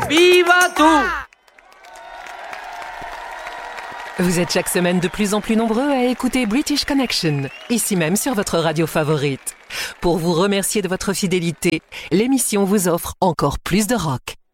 Viva tout! Vous êtes chaque semaine de plus en plus nombreux à écouter British Connection, ici même sur votre radio favorite. Pour vous remercier de votre fidélité, l'émission vous offre encore plus de rock.